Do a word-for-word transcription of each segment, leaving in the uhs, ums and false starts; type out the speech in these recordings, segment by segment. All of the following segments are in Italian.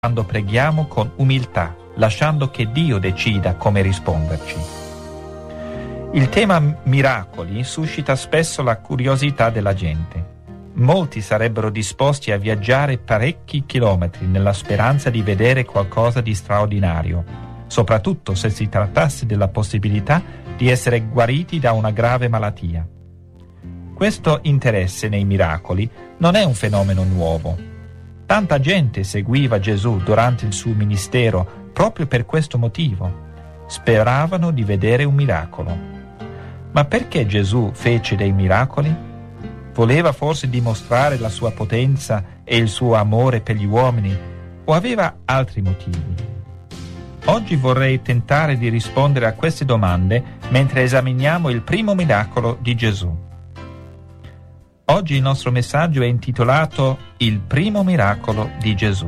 quando preghiamo con umiltà, lasciando che Dio decida come risponderci. Il tema miracoli suscita spesso la curiosità della gente. Molti sarebbero disposti a viaggiare parecchi chilometri nella speranza di vedere qualcosa di straordinario, soprattutto se si trattasse della possibilità di essere guariti da una grave malattia. Questo interesse nei miracoli non è un fenomeno nuovo. Tanta gente seguiva Gesù durante il suo ministero proprio per questo motivo. Speravano di vedere un miracolo. Ma perché Gesù fece dei miracoli? Voleva forse dimostrare la sua potenza e il suo amore per gli uomini, o aveva altri motivi? Oggi vorrei tentare di rispondere a queste domande mentre esaminiamo il primo miracolo di Gesù. Oggi il nostro messaggio è intitolato Il primo miracolo di Gesù.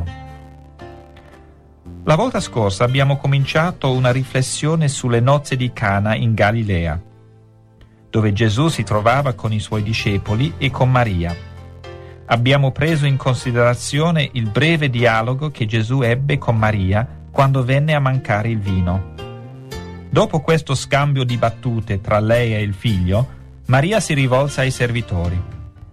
La volta scorsa abbiamo cominciato una riflessione sulle nozze di Cana in Galilea, dove Gesù si trovava con i suoi discepoli e con Maria. Abbiamo preso in considerazione il breve dialogo che Gesù ebbe con Maria quando venne a mancare il vino. Dopo questo scambio di battute tra lei e il figlio, Maria si rivolse ai servitori.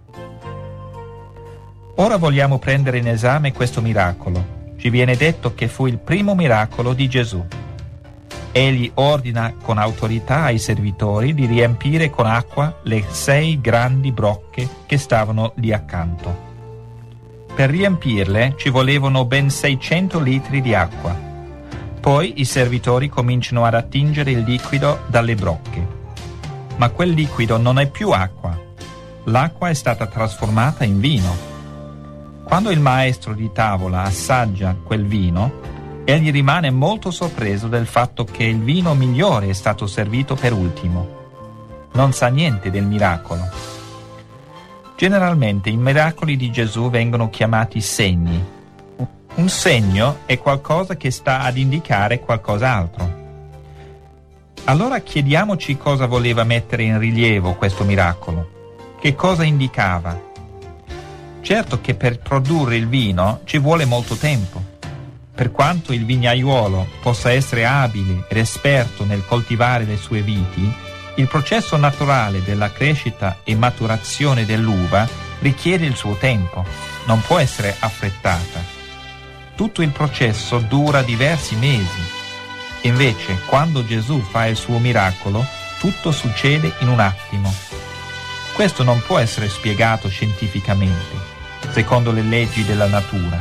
Ora vogliamo prendere in esame questo miracolo. Ci viene detto che fu il primo miracolo di Gesù. Egli ordina con autorità ai servitori di riempire con acqua le sei grandi brocche che stavano lì accanto. Per riempirle ci volevano ben seicento litri di acqua. Poi i servitori cominciano ad attingere il liquido dalle brocche. Ma quel liquido non è più acqua. L'acqua è stata trasformata in vino. Quando il maestro di tavola assaggia quel vino, egli rimane molto sorpreso del fatto che il vino migliore è stato servito per ultimo. Non sa niente del miracolo. Generalmente i miracoli di Gesù vengono chiamati segni. Un segno è qualcosa che sta ad indicare qualcos'altro. Allora chiediamoci cosa voleva mettere in rilievo questo miracolo. Che cosa indicava? Certo che per produrre il vino ci vuole molto tempo. Per quanto il vignaiuolo possa essere abile ed esperto nel coltivare le sue viti, il processo naturale della crescita e maturazione dell'uva richiede il suo tempo, non può essere affrettata. Tutto il processo dura diversi mesi. Invece, quando Gesù fa il suo miracolo, tutto succede in un attimo. Questo non può essere spiegato scientificamente, secondo le leggi della natura.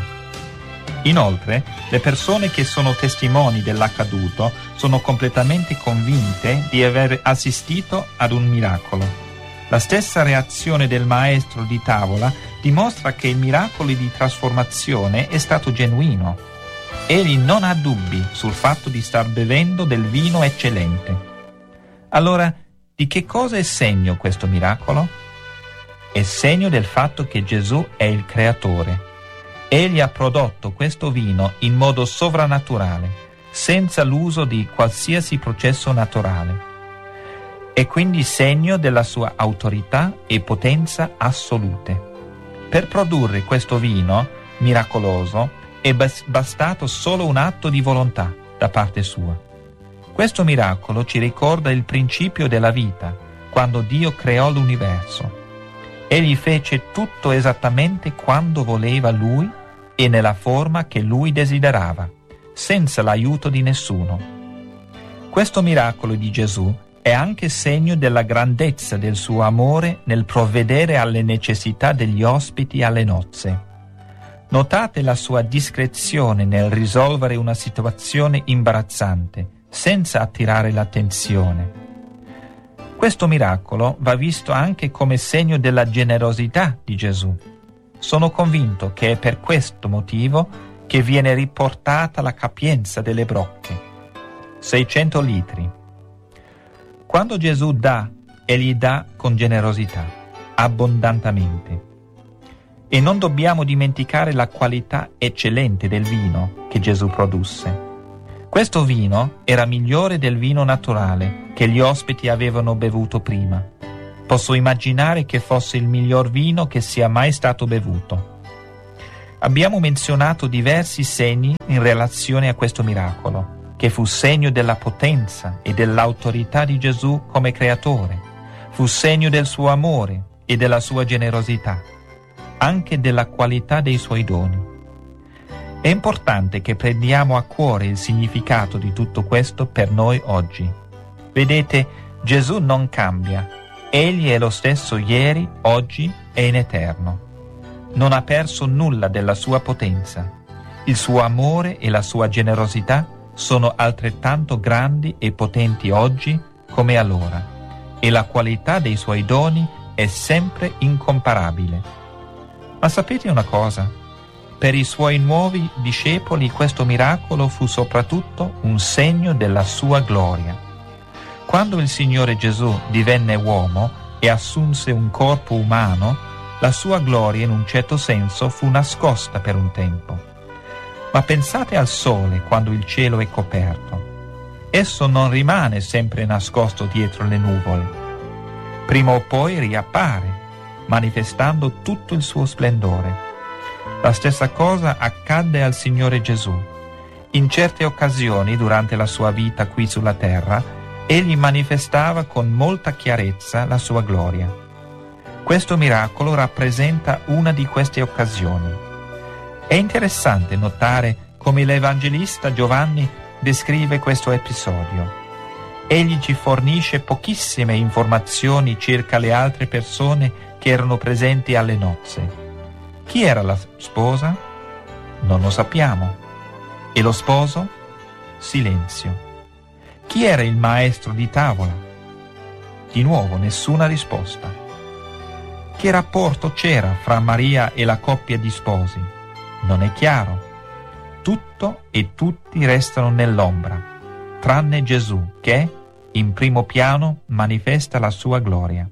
Inoltre, le persone che sono testimoni dell'accaduto sono completamente convinte di aver assistito ad un miracolo. La stessa reazione del maestro di tavola dimostra che il miracolo di trasformazione è stato genuino. Egli non ha dubbi sul fatto di star bevendo del vino eccellente. Allora, di che cosa è segno questo miracolo? È segno del fatto che Gesù è il creatore. Egli ha prodotto questo vino in modo sovrannaturale, senza l'uso di qualsiasi processo naturale. È quindi segno della sua autorità e potenza assolute. Per produrre questo vino miracoloso è bastato solo un atto di volontà da parte sua. Questo miracolo ci ricorda il principio della vita, quando Dio creò l'universo. Egli fece tutto esattamente quando voleva Lui e nella forma che Lui desiderava, senza l'aiuto di nessuno. Questo miracolo di Gesù è anche segno della grandezza del suo amore nel provvedere alle necessità degli ospiti alle nozze. Notate la sua discrezione nel risolvere una situazione imbarazzante, senza attirare l'attenzione. Questo miracolo va visto anche come segno della generosità di Gesù. Sono convinto che è per questo motivo che viene riportata la capienza delle brocche. seicento litri. Quando Gesù dà, egli dà con generosità, abbondantemente. E non dobbiamo dimenticare la qualità eccellente del vino che Gesù produsse. Questo vino era migliore del vino naturale che gli ospiti avevano bevuto prima. Posso immaginare che fosse il miglior vino che sia mai stato bevuto. Abbiamo menzionato diversi segni in relazione a questo miracolo, che fu segno della potenza e dell'autorità di Gesù come creatore, fu segno del suo amore e della sua generosità, anche della qualità dei suoi doni. È importante che prendiamo a cuore il significato di tutto questo per noi oggi. Vedete, Gesù non cambia. Egli è lo stesso ieri, oggi e in eterno. Non ha perso nulla della sua potenza. Il suo amore e la sua generosità sono altrettanto grandi e potenti oggi come allora, e la qualità dei suoi doni è sempre incomparabile. Ma sapete una cosa? Per i suoi nuovi discepoli questo miracolo fu soprattutto un segno della sua gloria. Quando il Signore Gesù divenne uomo e assunse un corpo umano, la sua gloria in un certo senso fu nascosta per un tempo. Ma pensate al sole quando il cielo è coperto. Esso non rimane sempre nascosto dietro le nuvole. Prima o poi riappare, manifestando tutto il suo splendore. La stessa cosa accadde al Signore Gesù. In certe occasioni, durante la sua vita qui sulla terra, egli manifestava con molta chiarezza la sua gloria. Questo miracolo rappresenta una di queste occasioni. È interessante notare come l'Evangelista Giovanni descrive questo episodio. Egli ci fornisce pochissime informazioni circa le altre persone che erano presenti alle nozze. Chi era la sposa? Non lo sappiamo. E lo sposo? Silenzio. Chi era il maestro di tavola? Di nuovo nessuna risposta. Che rapporto c'era fra Maria e la coppia di sposi? Non è chiaro. Tutto e tutti restano nell'ombra, tranne Gesù che, in primo piano, manifesta la sua gloria.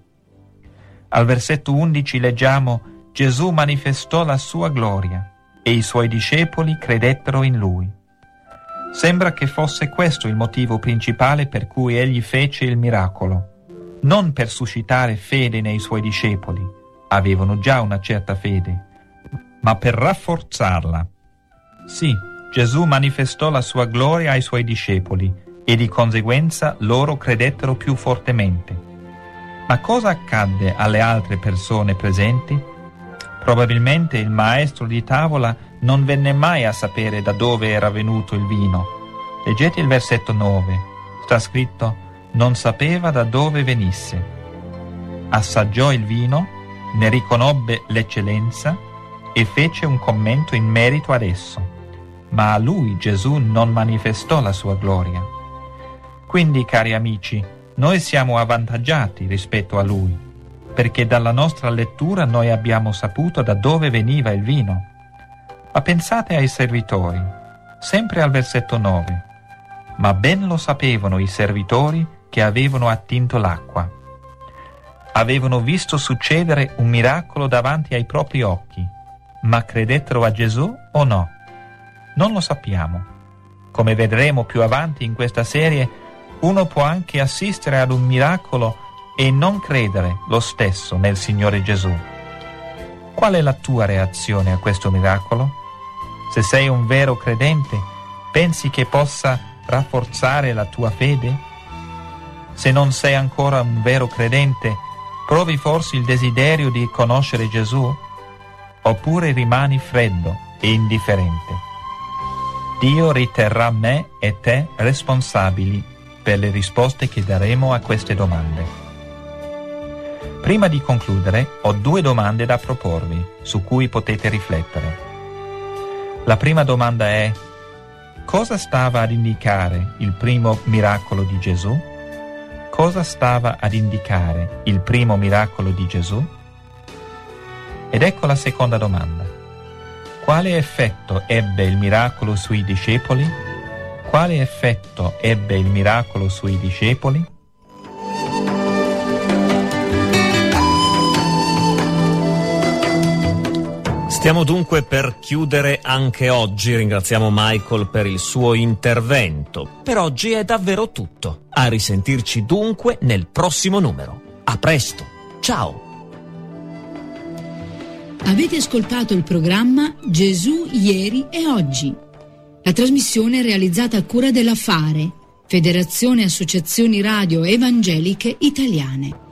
Al versetto undici leggiamo: Gesù manifestò la sua gloria e i suoi discepoli credettero in lui. Sembra che fosse questo il motivo principale per cui egli fece il miracolo, non per suscitare fede nei suoi discepoli, avevano già una certa fede, ma per rafforzarla. Sì, Gesù manifestò la sua gloria ai suoi discepoli e di conseguenza loro credettero più fortemente. Ma cosa accadde alle altre persone presenti? Probabilmente il maestro di tavola non venne mai a sapere da dove era venuto il vino. Leggete il versetto nove. Sta scritto: non sapeva da dove venisse. Assaggiò il vino, ne riconobbe l'eccellenza e fece un commento in merito ad esso. Ma a lui Gesù non manifestò la sua gloria. Quindi, cari amici, noi siamo avvantaggiati rispetto a lui, perché dalla nostra lettura noi abbiamo saputo da dove veniva il vino. Ma pensate ai servitori, sempre al versetto nove. Ma ben lo sapevano i servitori che avevano attinto l'acqua. Avevano visto succedere un miracolo davanti ai propri occhi, ma credettero a Gesù o no? Non lo sappiamo. Come vedremo più avanti in questa serie, uno può anche assistere ad un miracolo e non credere lo stesso nel Signore Gesù. Qual è la tua reazione a questo miracolo? Se sei un vero credente, pensi che possa rafforzare la tua fede? Se non sei ancora un vero credente, provi forse il desiderio di conoscere Gesù? Oppure rimani freddo e indifferente? Dio riterrà me e te responsabili per le risposte che daremo a queste domande. Prima di concludere, ho due domande da proporvi, su cui potete riflettere. La prima domanda è: cosa stava ad indicare il primo miracolo di Gesù? Cosa stava ad indicare il primo miracolo di Gesù? Ed ecco la seconda domanda. Quale effetto ebbe il miracolo sui discepoli? Quale effetto ebbe il miracolo sui discepoli? Stiamo dunque per chiudere anche oggi. Ringraziamo Michael per il suo intervento. Per oggi è davvero tutto. A risentirci dunque nel prossimo numero. A presto. Ciao. Avete ascoltato il programma Gesù ieri e oggi. La trasmissione è realizzata a cura della FARE, Federazione Associazioni Radio Evangeliche Italiane.